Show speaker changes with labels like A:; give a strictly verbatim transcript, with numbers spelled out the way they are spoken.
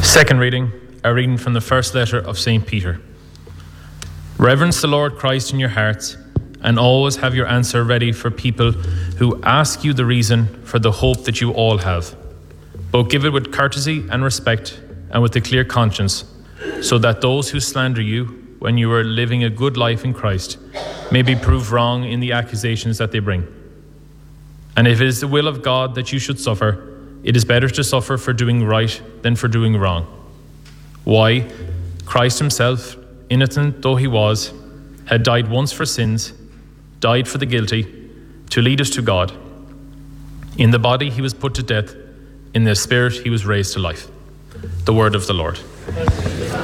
A: Second reading, a reading from the first letter of Saint Peter. Reverence the Lord Christ in your hearts, and always have your answer ready for people who ask you the reason for the hope that you all have. But give it with courtesy and respect, and with a clear conscience, so that those who slander you when you are living a good life in Christ may be proved wrong in the accusations that they bring. And if it is the will of God that you should suffer, it is better to suffer for doing right than for doing wrong. Why? Christ himself, innocent though he was, had died once for sins, died for the guilty, to lead us to God. In the body he was put to death, in the spirit he was raised to life. The word of the Lord.